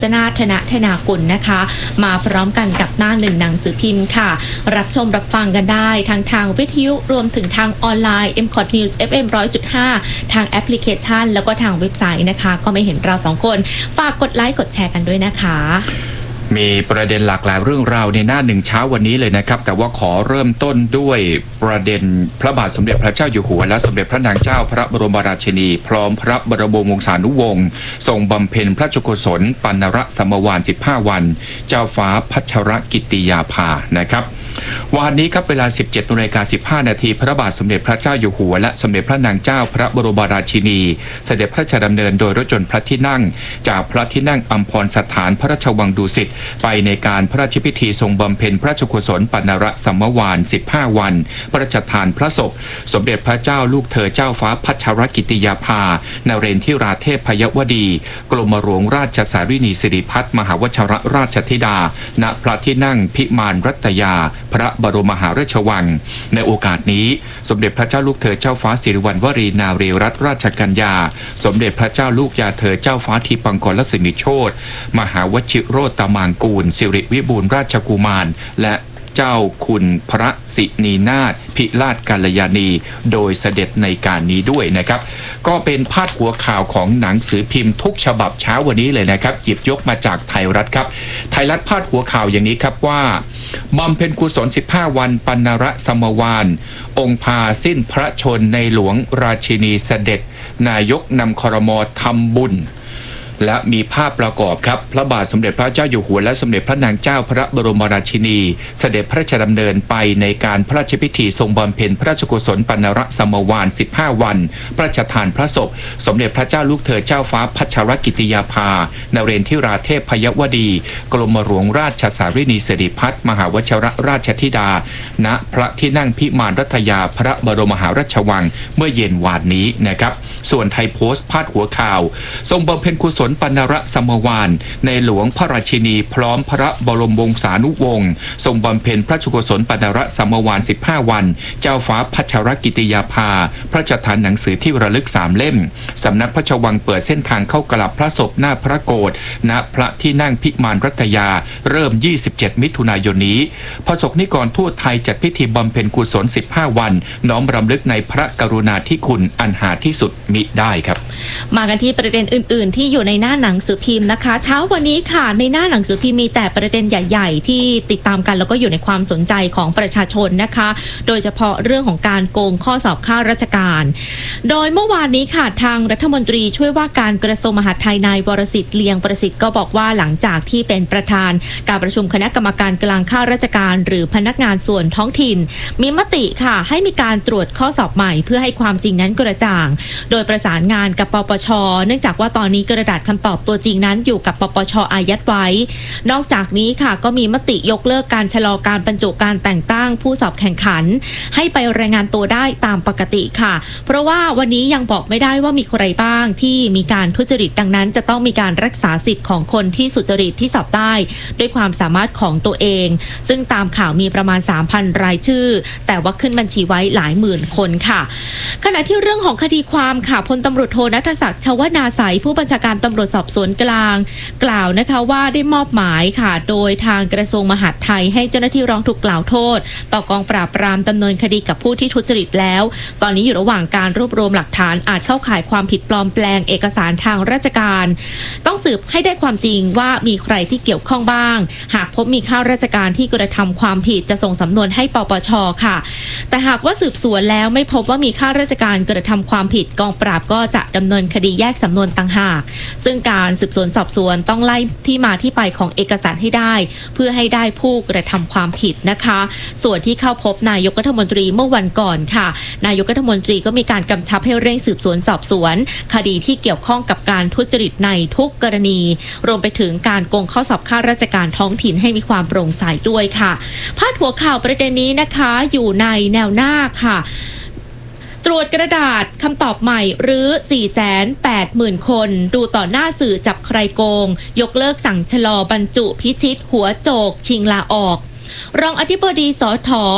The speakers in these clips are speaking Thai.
นาธนากุลนะคะมาพร้อมกันกับหน้าหนึ่งหนังสือพิมพ์ค่ะรับชมรับฟังกันได้ทางวิทยุรวมถึงทางออนไลน์ MCOT News FM 100.5 ทางแอปพลิเคชันแล้วก็ทางเว็บไซต์นะคะก็ไม่เห็นเราสองคนฝากกดไลค์กดแชร์กันด้วยนะคะมีประเด็นหลากหลายเรื่องราวในหน้าหนึ่งเช้าวันนี้เลยนะครับแต่ว่าขอเริ่มต้นด้วยประเด็นพระบาทสมเด็จพระเจ้าอยู่หัวและสมเด็จพระนางเจ้าพระบรมราชินีพร้อมพระบรมวงศานุวงศ์ทรงบำเพ็ญพระราชกุศลปัณณรสมวาน15 วันเจ้าฟ้าพัชรกิติยาภานะครับวันนี้ครับเวลา 17:15 นาทีพระบาทสมเด็จพระเจ้าอยู่หัวและสมเด็จพระนางเจ้าพระบรมราชินีเสด็จพระราชดำเนินโดยรถยนต์พระที่นั่งจากพระที่นั่งอัมพรสถานพระราชวังดุสิตไปในการพระราชพิธีทรงบำเพ็ญพระราชกุศลปัณณรสมวาน15 วันพระราชทานพระศพสมเด็จพระเจ้าลูกเธอเจ้าฟ้าพัชรกิติยาภานเรนทิราเทพพยวดีกรมหลวงราชสารินีสิริพัฒน์มหาวชรราชธิดาณพระที่นั่งพิมานรัตยาพระบรมมหาราชวังในโอกาสนี้สมเด็จพระเจ้าลูกเธอเจ้าฟ้าสิริวัณวรีนารีรัตนราชกัญญาสมเด็จพระเจ้าลูกยาเธอเจ้าฟ้าทิปังกรสินิโชติมหาวชิโรตมางกูลสิริวิบูลราชกุมารและเจ้าคุณพระสินีนาถพิราชกัลยาณีโดยเสด็จในการนี้ด้วยนะครับก็เป็นพาดหัวข่าวของหนังสือพิมพ์ทุกฉบับเช้าวันนี้เลยนะครับหยิบยกมาจากไทยรัฐครับไทยรัฐพาดหัวข่าวอย่างนี้ครับว่าบำเพ็ญกุศล15 วันปัณณรสมวานองค์พาสิ้นพระชนในหลวงราชินีเสด็จนายกนำครม.ทำบุญและมีภาพประกอบครับพระบาทสมเด็จพระเจ้าอยู่หัวและสมเด็จพระนางเจ้าพระบรมราชินีเสด็จพระราชดำเนินไปในการพระราชพิธีทรงบำเพ็ญพระราชกุศลปัณณรสมวาน15 วันพระราชทานพระศพสมเด็จพระเจ้าลูกเธอเจ้าฟ้าพัชรกิติยาภานเรนทิราเทพพยวดีกรมหลวงราชสารินีสิริพัฒน์มหาวชรราชธิดาณพระที่นั่งพิมานรัตยาพระบรมมหาราชวังเมื่อเย็นวานนี้นะครับส่วนไทยโพสต์พาดหัวข่าวทรงบำเพ็ญกุศลปัณณรสมวานในหลวงพระราชินีพร้อมพระบรมวงศานุวงศ์ทรงบำเพ็ญพระราชกุศลปัณณรสมวาน15 วันเจ้าฟ้าพัชรกิติยาภาพระราชทานหนังสือที่ระลึก3 เล่มสำนักพระราชวังเปิดเส้นทางเข้ากราบพระศพหน้าพระโกฐณพระที่นั่งพิมานรัตยาเริ่ม27 มิถุนายนนี้ประสบนิกรทั่วไทยจัดพิธีบำเพ็ญกุศล15 วันน้อมรำลึกในพระกรุณาธิคุณอันหาที่สุดมิได้ครับมากันที่ประเด็นอื่นๆที่อยู่ในหน้าหนังสือพิมพ์นะคะเช้าวันนี้ค่ะในหน้าหนังสือพิมพ์มีแต่ประเด็นใหญ่ๆที่ติดตามกันแล้วก็อยู่ในความสนใจของประชาชนนะคะโดยเฉพาะเรื่องของการโกงข้อสอบข้าราชการโดยเมื่อวานนี้ค่ะทางรัฐมนตรีช่วยว่าการกระทรวงมหาดไทยนายวรสิทธิ์เลียงประสิทธิ์ก็บอกว่าหลังจากที่เป็นประธานการประชุมคณะกรรมการกลางข้าราชการหรือพนักงานส่วนท้องถิ่นมีมติค่ะให้มีการตรวจข้อสอบใหม่เพื่อให้ความจริงนั้นกระจ่างโดยประสานงานกับปปช.เนื่องจากว่าตอนนี้กระดาษคำตอบตัวจริงนั้นอยู่กับปปช.อายัดไว้นอกจากนี้ค่ะก็มีมติยกเลิกการชะลอการบรรจุการแต่งตั้งผู้สอบแข่งขันให้ไปรายงานตัวได้ตามปกติค่ะเพราะว่าวันนี้ยังบอกไม่ได้ว่ามีใครบ้างที่มีการทุจริตดังนั้นจะต้องมีการรักษาสิทธิ์ของคนที่สุจริตที่สอบได้ด้วยความสามารถของตัวเองซึ่งตามข่าวมีประมาณ 3,000 รายชื่อแต่ว่าขึ้นบัญชีไว้หลายหมื่นคนค่ะขณะที่เรื่องของคดีความค่ะพลตำรวจโทณัฐศักดิ์ชวนาสัยผู้บัญชาการตำรวจสอบสวนกลางกล่าวนะคะว่าได้มอบหมายค่ะโดยทางกระทรวงมหาดไทยให้เจ้าหน้าที่ร้องทุกข์กล่าวโทษต่อกองปราบปรามดำเนินคดีกับผู้ที่ทุจริตแล้วตอนนี้อยู่ระหว่างการรวบรวมหลักฐานอาจเข้าข่ายความผิดปลอมแปลงเอกสารทางราชการต้องสืบให้ได้ความจริงว่ามีใครที่เกี่ยวข้องบ้างหากพบมีข้าราชการที่กระทำความผิดจะส่งสำนวนให้ปปช.ค่ะแต่หากว่าสืบสวนแล้วไม่พบว่ามีข้าราชการกระทำความผิดกองปราบก็จะดำเนินคดีแยกสำนวนต่างหากซึ่งการสืบสวนสอบสวนต้องไล่ที่มาที่ไปของเอกสารให้ได้เพื่อให้ได้ผู้กระทำความผิดนะคะส่วนที่เข้าพบนายกรัฐมนตรีเมื่อวันก่อนค่ะนายกรัฐมนตรีก็มีการกำชับให้เร่งสืบสวนสอบสวนคดีที่เกี่ยวข้องกับการทุจริตในทุกกรณีรวมไปถึงการโกงข้อสอบข้าราชการท้องถิ่นให้มีความโปร่งใสด้วยค่ะพาดหัวข่าวประเด็นนี้นะคะอยู่ในแนวหน้าค่ะตรวจกระดาษคำตอบใหม่หรือ 480,000 คนดูต่อหน้าสื่อจับใครโกงยกเลิกสั่งชะลอบรรจุพิชิตหัวโจกชิงลาออก รองอธิบดีสถ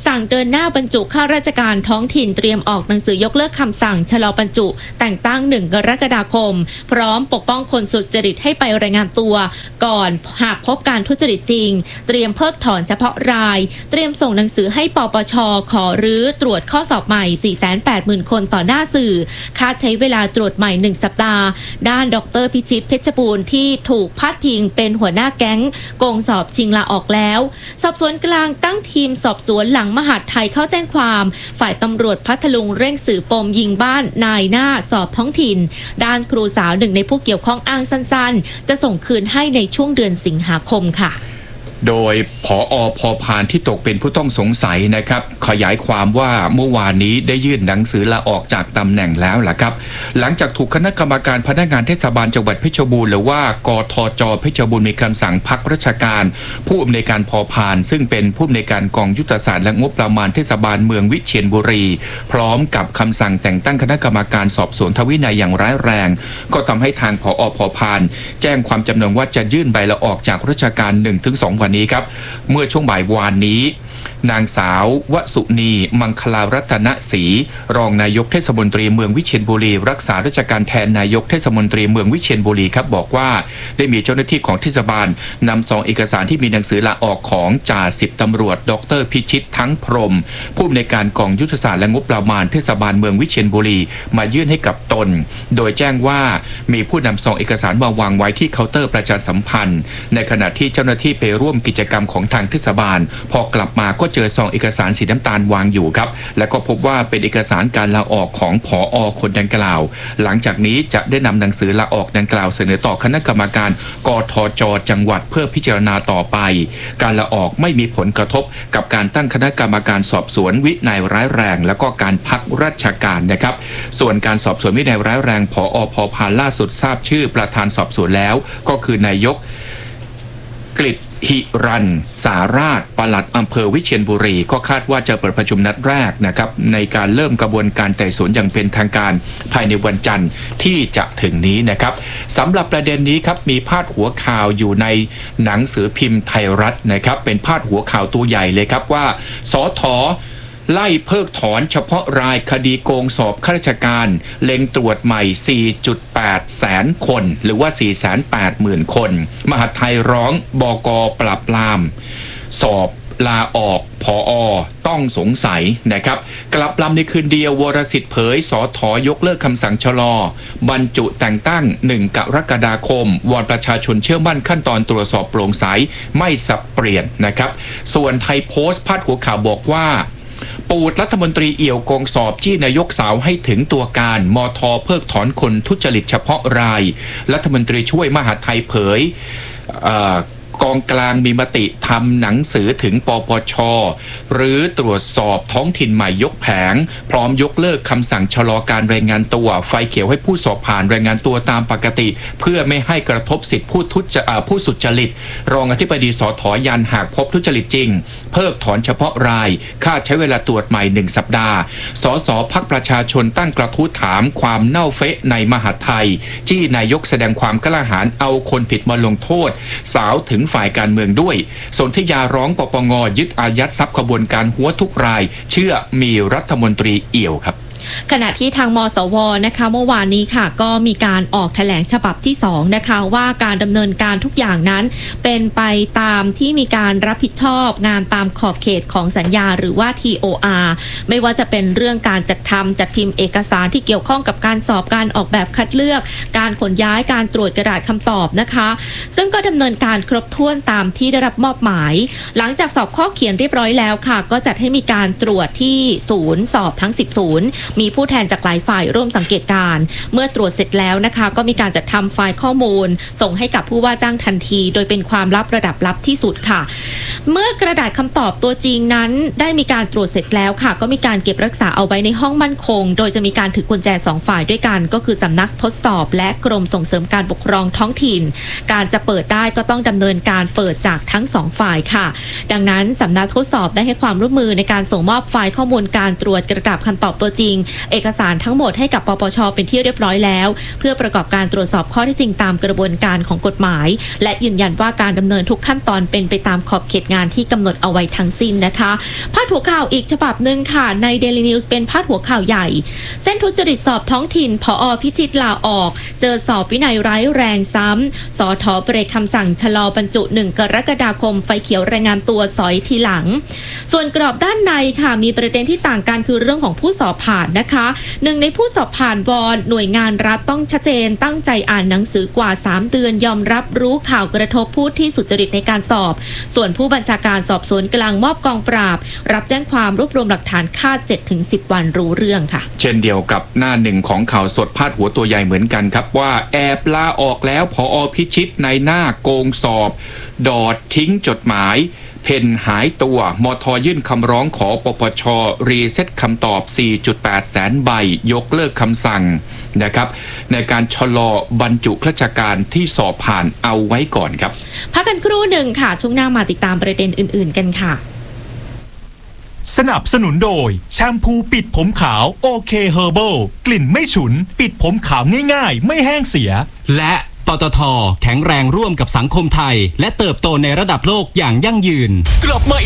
สั่งเดินหน้าบรรจุข้าราชการท้องถิ่นเตรียมออกหนังสือยกเลิกคำสั่งชะลอบรรจุแต่งตั้ง1 กรกฎาคมพร้อมปกป้องคนสุจริตให้ไปรายงานตัวก่อนหากพบการทุจริตจริงเตรียมเพิกถอนเฉพาะรายเตรียมส่งหนังสือให้ปปช.ขอรื้อตรวจข้อสอบใหม่ 480,000 คนต่อหน้าสื่อคาดใช้เวลาตรวจใหม่1 สัปดาห์ด้านดร.พิชิตเพชรบูรณ์ที่ถูกพาดพิงเป็นหัวหน้าแก๊งโกงสอบชิงลาออกแล้วสอบสวนกลางตั้งทีมสอบสวนหลังมหาดไทยเข้าแจ้งความฝ่ายตำรวจพัทลุงเร่งสืบปมยิงบ้านนายหน้าสอบท้องถิ่นด้านครูสาว1 ในผู้เกี่ยวข้องอ้างสั้นๆจะส่งคืนให้ในช่วงเดือนสิงหาคมค่ะโดยผอ.พอพานที่ตกเป็นผู้ต้องสงสัยนะครับขยายความว่าเมื่อวานนี้ได้ยื่นหนังสือลาออกจากตำแหน่งแล้วล่ะครับหลังจากถูกคณะกรรมการพนักงานเทศบาลจังหวัดเพชรบูรณ์หรือว่ากทจ.เพชรบูรณ์มีคำสั่งพักราชการผู้อำนวยการพอพานซึ่งเป็นผู้อำนวยการกองยุทธศาสตร์และงบประมาณเทศบาลเมืองวิเชียรบุรีพร้อมกับคำสั่งแต่งตั้งคณะกรรมการสอบสวนทวินัยอย่างร้ายแรงก็ทำให้ทางผอ.พอพานแจ้งความจำนงว่าจะยื่นใบลาออกจากราชการ 1-2 วันนี้ครับเมื่อช่วงบ่ายวานนี้นางสาววสุนีมังคลารัตนศรีรองนายกเทศมนตรีเมืองวิเชียรบุรีรักษาราชการแทนนายกเทศมนตรีเมืองวิเชียรบุรีครับบอกว่าได้มีเจ้าหน้าที่ของเทศบาลนำซองเอกสารที่มีหนังสือลาออกของจ่า10ตำรวจดร.พิชิตทั้งพรหมผู้อำนวยการกองยุทธศาสตร์และงบประมาณเทศบาลเมืองวิเชียรบุรีมายื่นให้กับตนโดยแจ้งว่ามีผู้นำซองเอกสารมาวางไว้ที่เคาน์เตอร์ประชาสัมพันธ์ในขณะที่เจ้าหน้าที่ไปร่วมกิจกรรมของทางเทศบาลพอกลับมาก็เจอซองเอกสารสีน้ำตาลวางอยู่ครับและก็พบว่าเป็นเอกสารการลาออกของผอ.คนดังกล่าวหลังจากนี้จะได้นำหนังสือลาออกดังกล่าวเสนอต่อคณะกรรมการกทจ.จังหวัดเพื่อพิจารณาต่อไปการลาออกไม่มีผลกระทบกับการตั้งคณะกรรมการสอบสวนวินัยร้ายแรงแล้วก็การพักราชการนะครับส่วนการสอบสวนวินัยร้ายแรงผอ.พอพานล่าสุดทราบชื่อประธานสอบสวนแล้วก็คือนายกกฤษหิรันสาราชปลัดอำเภอวิเชียรบุรีก็คาดว่าจะเปิดประชุมนัดแรกนะครับในการเริ่มกระบวนการไต่สวนอย่างเป็นทางการภายในวันจันทร์ที่จะถึงนี้นะครับสำหรับประเด็นนี้ครับมีพาดหัวข่าวอยู่ในหนังสือพิมพ์ไทยรัฐนะครับเป็นพาดหัวข่าวตัวใหญ่เลยครับว่าสท.ไล่เพิกถอนเฉพาะรายคดีโกงสอบข้าราชการเล็งตรวจใหม่ 4.8 แสนคนหรือว่า 480,000 คนมหาดไทยร้องบก.ปราบปรามสอบลาออกผอ.ต้องสงสัยนะครับกลับลำในคืนเดียววรสิทธิ์เผยสท.ยกเลิกคำสั่งชะลอบรรจุแต่งตั้ง1 กรกฎาคมวอนประชาชนเชื่อมั่นขั้นตอนตรวจสอบโปร่งใสไม่สับเปลี่ยนนะครับส่วนไทยโพสต์พาดหัวข่าวบอกว่าปูดรัฐมนตรีเอี่ยวโกงสอบจี้นายกสาวให้ถึงตัวการมท.เพิกถอนคนทุจริตเฉพาะรายรัฐมนตรีช่วยมหาดไทยเผยกองกลางมีมติทำหนังสือถึงปปช.หรือตรวจสอบท้องถิ่นใหม่ยกแผงพร้อมยกเลิกคำสั่งชะลอการรายงานตัวไฟเขียวให้ผู้สอบผ่านรายงานตัวตามปกติเพื่อไม่ให้กระทบสิทธิผู้สุจริตรองอธิบดีสท.ยันหากพบทุจริตจริงเพิกถอนเฉพาะรายคาดใช้เวลาตรวจใหม่1 สัปดาห์สส.พรรคประชาชนตั้งกระทู้ถามความเน่าเฟะในมหาดไทยจี้นายกแสดงความกล้าหาญเอาคนผิดมาลงโทษสาวถึงฝ่ายการเมืองด้วยสนธยาร้องปปง.ยึดอายัดทรัพย์ขบวนการหัวทุกรายเชื่อมีรัฐมนตรีเอี่ยวครับขณะที่ทางมสวนะคะเมื่อวานนี้ค่ะก็มีการออกแถลงฉบับที่2นะคะว่าการดำเนินการทุกอย่างนั้นเป็นไปตามที่มีการรับผิดชอบงานตามขอบเขตของสัญญาหรือว่า TOR ไม่ว่าจะเป็นเรื่องการจัดทำจัดพิมพ์เอกสารที่เกี่ยวข้องกับการสอบการออกแบบคัดเลือกการขนย้ายการตรวจกระดาษคำตอบนะคะซึ่งก็ดำเนินการครบถ้วนตามที่ได้รับมอบหมายหลังจากสอบข้อเขียนเรียบร้อยแล้วค่ะก็จัดให้มีการตรวจที่ศูนย์สอบทั้ง10ศูนย์มีผู้แทนจากหลายฝ่ายร่วมสังเกตการเมื่อตรวจเสร็จแล้วนะคะก็มีการจัดทำไฟล์ข้อมูลส่งให้กับผู้ว่าจ้างทันทีโดยเป็นความลับระดับลับที่สุดค่ะเมื่อกระดาษคำตอบตัวจริงนั้นได้มีการตรวจเสร็จแล้วค่ะก็มีการเก็บรักษาเอาไว้ในห้องมั่นคงโดยจะมีการถือกุญแจ2ฝ่ายด้วยกันก็คือสำนักทดสอบและกรมส่งเสริมการปกครองท้องถิ่นการจะเปิดได้ก็ต้องดำเนินการเปิดจากทั้ง2ฝ่ายค่ะดังนั้นสำนักทดสอบได้ให้ความร่วมมือในการส่งมอบไฟล์ข้อมูลการตรวจกระดาษคำตอบตัวจริงเอกสารทั้งหมดให้กับปปช.เป็นที่เรียบร้อยแล้วเพื่อประกอบการตรวจสอบข้อเท็จจริงตามกระบวนการของกฎหมายและยืนยันว่าการดำเนินทุกขั้นตอนเป็นไปตามขอบเขตงานที่กำหนดเอาไว้ทั้งสิ้นนะคะพาดหัวข่าวอีกฉบับหนึ่งค่ะใน Daily News เป็นพาดหัวข่าวใหญ่เส้นทุจริตสอบท้องถิ่นผอ.พิชิตลาออกเจอสอบวินัยร้ายแรงซ้ำสท.เบรกคำสั่งชะลอบรรจุ1 กรกฎาคมไฟเขียวรายงานตัวสอยทีหลังส่วนกรอบด้านในค่ะมีประเด็นที่ต่างกันคือเรื่องของผู้สอบผ่านนะคะหนึ่งในผู้สอบผ่านวอนหน่วยงานรัฐต้องชัดเจนตั้งใจอ่านหนังสือกว่า3 เดือนยอมรับรู้ข่าวกระทบผู้ที่สุจริตในการสอบส่วนผู้บัญชาการสอบสวนกลางมอบกองปราบรับแจ้งความรวบรวมหลักฐานคาด 7-10 วันรู้เรื่องค่ะเช่นเดียวกับหน้าหนึ่งของข่าวสดพาดหัวตัวใหญ่เหมือนกันครับว่าแอบลาออกแล้วผอ.พิชิตในหน้าโกงสอบดอดทิ้งจดหมายเพนหายตัวมท.ยื่นคำร้องขอปปช.รีเซ็ตคำตอบ 4.8 แสนใบยกเลิกคำสั่งนะครับในการชะลอบรรจุข้าราชการที่สอบผ่านเอาไว้ก่อนครับพักกันครู่หนึ่งค่ะช่วงหน้ามาติดตามประเด็นอื่นๆกันค่ะสนับสนุนโดยแชมพูปิดผมขาวโอเคเฮอร์เบิลกลิ่นไม่ฉุนปิดผมขาวง่ายๆไม่แห้งเสียและปตท.แข็งแรงร่วมกับสังคมไทยและเติบโตในระดับโลกอย่างยั่งยืนกลับมา